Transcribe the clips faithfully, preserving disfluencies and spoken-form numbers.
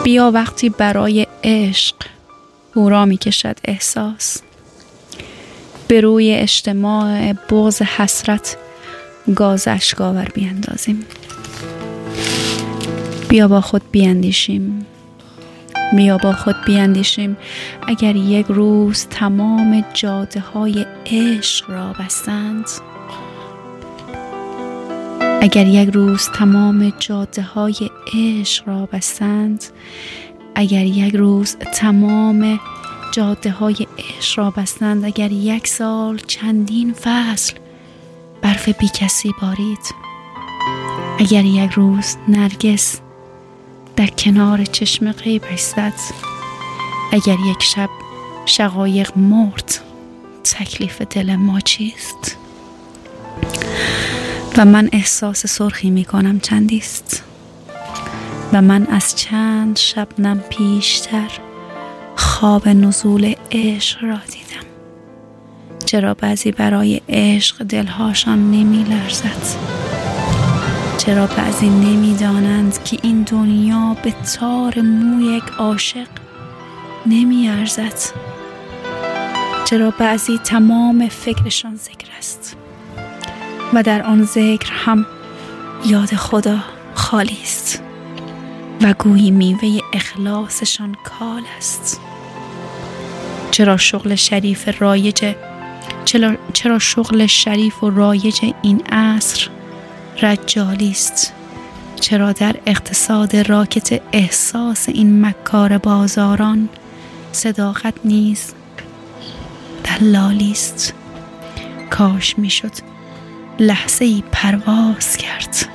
بیا وقتی برای عشق هورا می کشد احساس، به روی اجتماع بغض حسرت گاز اشک‌آور بیندازیم. بیا با خود بیاندیشیم، بیا با خود بیاندیشیم اگر یک روز تمام جاده های عشق را بستند، اگر یک روز تمام جاده های عشق را بستند، اگر یک روز تمام جاده های عشق را بستند، اگر یک سال چندین فصل برف بی کسی بارید، اگر یک روز نرگس در کنار چشم غیب ایستد، اگر یک شب شقایق مرد، تکلیف دل ما چیست؟ و من احساس سرخی می کنم چندیست، و من از چند شبنم پیشتر خواب نزول عشق را دیدم. چرا بعضی برای عشق دلهاشان نمی لرزد؟ چرا بعضی نمی دانند که این دنیا به تار موی یک عاشق نمی ارزد؟ چرا بعضی تمام فکرشان ذکر است و در آن ذکر هم یاد خدا خالی است و گویی میوه اخلاصشان کال است؟ چرا شغل شریف رایج چرا, چرا شغل شریف و رایج این عصر رجالی است؟ چرا در اقتصاد راکت احساس این مکار بازاران صداقت نیز دلالی است؟ کاش میشد لحظه ای پرواز کرد،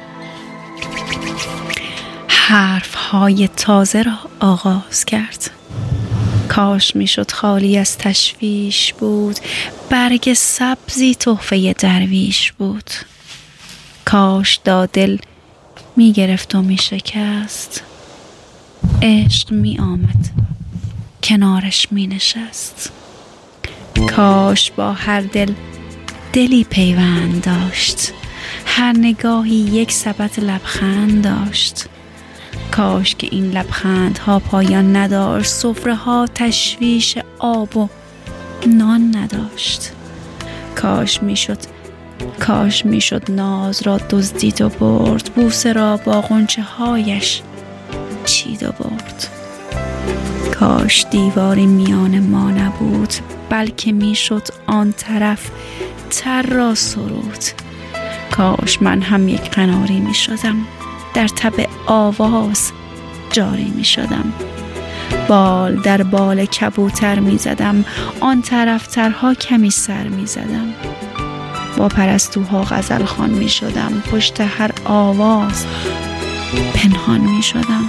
حرف های تازه را آغاز کرد. کاش میشد خالی از تشویش بود، برگ سبزی تحفه درویش بود. کاش دادل می گرفت و می شکست، عشق می آمد کنارش می نشست. کاش با هر دل دلی پیوند داشت، هر نگاهی یک سبد لبخند داشت. کاش که این لبخند ها پایان نداشت، سفره ها تشویش آب و نان نداشت. کاش می شد کاش می شد ناز را دزدید و برد، بوسه را با غنچه هایش چید و برد. کاش دیواری میان ما نبود، بلکه می شد آن طرف تر را سرود. کاش من هم یک قناری می شدم، در تب آواز جاری می شدم. بال در بال کبوتر می زدم، آن طرف ترها کمی سر می زدم. با پرستوها غزل خوان می شدم، پشت هر آواز پنهان می شدم.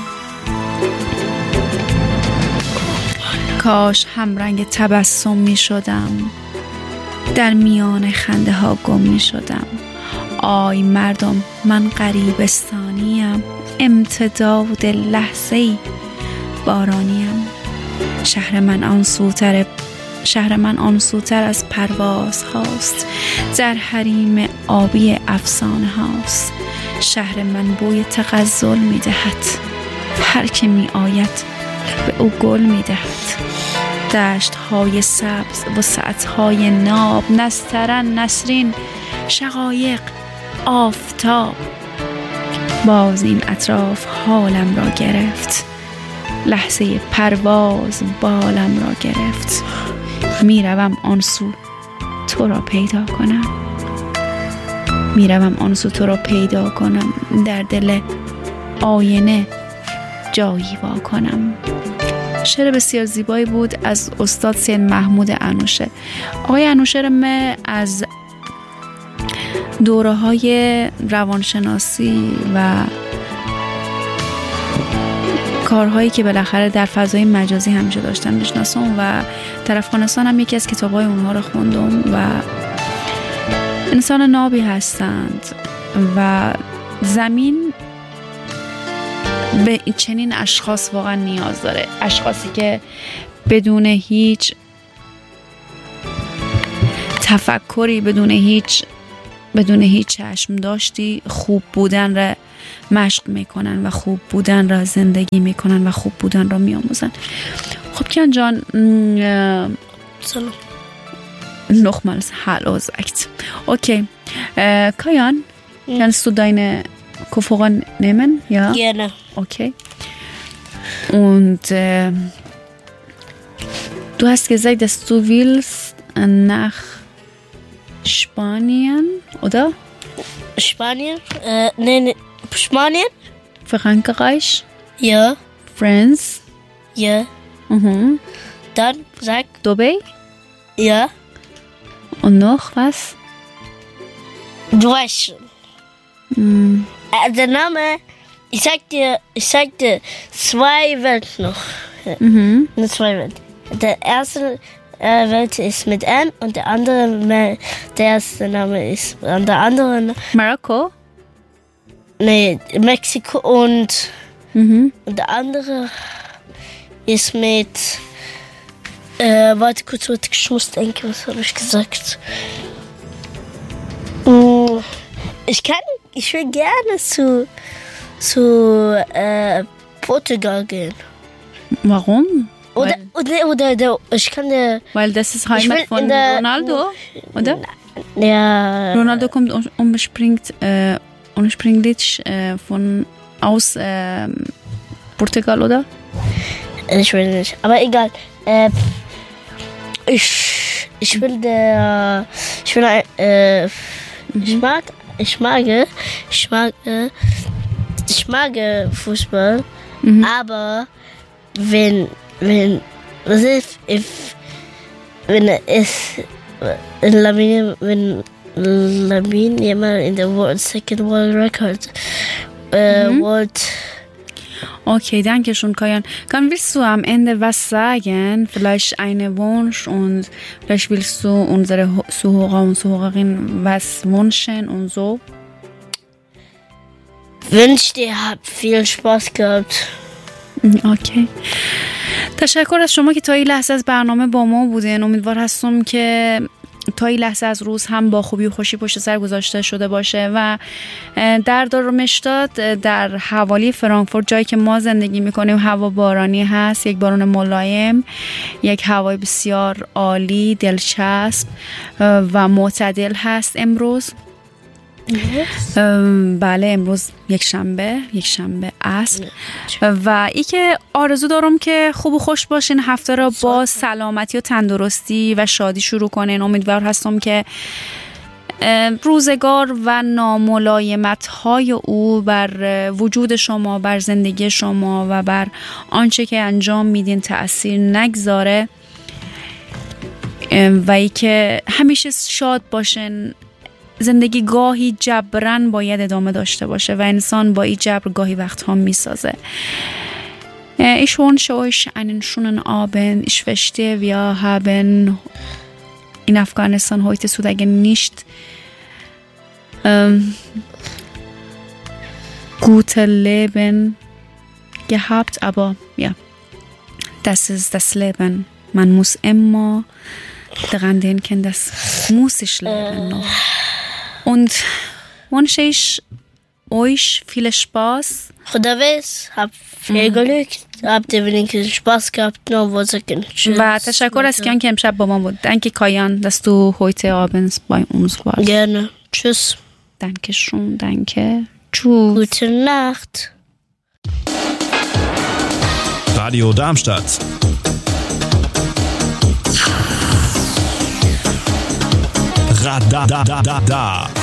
کاش هم رنگ تبسم می شدم، در میان خنده ها گم می شدم. آی مردم من غریبستانیم، امتداد لحظه‌ای بارانیم. شهر من آن سوتر شهر من آن سوتر از پرواز هاست، در حریم آبی افسانه هاست. شهر من بوی تغزل می دهد، هر که می آید به او گل می دهد. دشت های سبز و ساعت های ناب، نسترن نسرین شقایق آفتاب. باز این اطراف حالم را گرفت، لحظه پرواز بالم را گرفت. میروم آن سو تو را پیدا کنم، میروم آن سو تو را پیدا کنم، در دل آینه جایی وا کنم. شعر بسیار زیبایی بود از استاد سید محمود انوشه. آقای انوشه را من از دوره های روانشناسی و کارهایی که بالاخره در فضای مجازی همیشه داشتن میشناسم و طرف خانستان هم یکی از کتابای اونها رو خوندم و انسان نابی هستند و زمین به چنین اشخاص واقعا نیاز داره. اشخاصی که بدون هیچ تفکری، بدون هیچ بدون هیچ چشم داشتی خوب بودن را مشق میکنن و خوب بودن را زندگی میکنن و خوب بودن را میآموزن. خب کیان جان, سلام. nochmals hallo sagt. Okay. Äh, Kajan, hm. kannst du deine Koffer nehmen? Ja. Gerne. Okay. Und äh, du hast gesagt, dass du willst nach Spanien, oder? Spanien? Äh, nee, nee. Spanien? Frankreich? Ja. France? Ja. Mhm. Dann sag. Dubai? Ja. Und noch was? Du weißt schon. Mhm. Äh, der Name, ich sag dir, ich sag dir zwei Welten noch. Mhm. Nur zwei Welten. Der erste äh, Welt ist mit M und der andere, der erste Name ist, und der andere... Marokko? Nee, Mexiko und, mhm. und der andere ist mit... Äh, warte kurz, warte, ich muss denken, was habe ich gesagt? Ich kann, ich will gerne zu, zu äh, Portugal gehen. Warum? Oder, oder, oder, oder, ich kann der... Weil das ist Heimat von der, Ronaldo, oder? Ja. Ronaldo kommt ursprünglich, äh, ursprünglich äh, von aus äh, Portugal, oder? Ich will nicht, aber egal. Äh, ich, ich will der... Ich will... Äh, mhm. Ich mag... Ich mag... Ich mag... Ich mag Fußball, mhm. aber wenn... Wenn, was ist, if, wenn es, in Lamine, wenn Lamine jemand in der World, Second World Record, äh, mhm. World. Okay, danke schön, Kajan. Kann, willst du am Ende was sagen? Vielleicht einen Wunsch und vielleicht willst du unsere Zuhörer und Zuhörerinnen was wünschen und so? Wünsche dir, habt viel Spaß gehabt. اوکی. تشکر از شما که تا این لحظه از برنامه با ما بودین. امیدوار هستم که تا این لحظه از روز هم با خوبی و خوشی پشت سر گذاشته شده باشه و در دارمشتات در حوالی فرانکفورت، جایی که ما زندگی میکنیم، هوا بارانی هست، یک باران ملایم، یک هوای بسیار عالی، دلچسب و معتدل هست امروز. بله، امروز یک شنبه یک شنبه عصر و ای که آرزو دارم که خوب و خوش باشین، هفته را با سلامتی و تندرستی و شادی شروع کنین. امیدوار هستم که روزگار و ناملایمت های او بر وجود شما، بر زندگی شما و بر آنچه که انجام میدین تأثیر نگذاره و ای که همیشه شاد باشین. زندگی گاهی جبران باید ادامه داشته باشه و انسان با این جبر گاهی وقتها میسازه. Ich wünsche euch einen schönen Abend. Ich verstehe, wir haben in Afghanistan heutzutage nicht ähm, gute Leben gehabt, aber ja, das ist das Leben. Man muss immer daran denken, das muss ich leben noch. Und wünsche ich euch viel Spaß. خداحافظ. Hab viel Glück. Habt ihr wenigstens Spaß gehabt? No, was sagen. و تشکر از کیان که امشب با ما بود. Danke Kajan, dass du heute abends bei uns warst. Gerne. Tschüss. Danke schön, danke. Tschüss. Gute Nacht. Radio Darmstadt. Radadadada.